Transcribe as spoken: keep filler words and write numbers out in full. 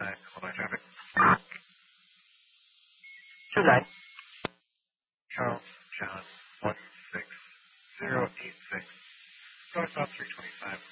Nine, Illinois traffic. Two nine. Charles John one six zero eight six. North South three twenty five.